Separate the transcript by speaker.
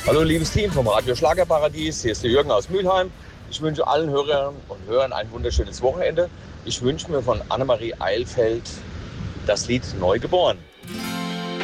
Speaker 1: Hallo liebes Team vom Radio Schlagerparadies, hier ist der Jürgen aus Mülheim. Ich wünsche allen Hörerinnen und Hörern ein wunderschönes Wochenende. Ich wünsche mir von Annemarie Eilfeld das Lied Neugeboren.